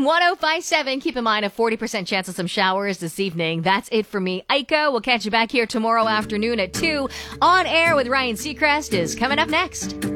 on 105.7. Keep in mind a 40% chance of some showers this evening. That's it for me, Aiko. We'll catch you back here tomorrow afternoon at 2. On Air with Ryan Seacrest is coming up next.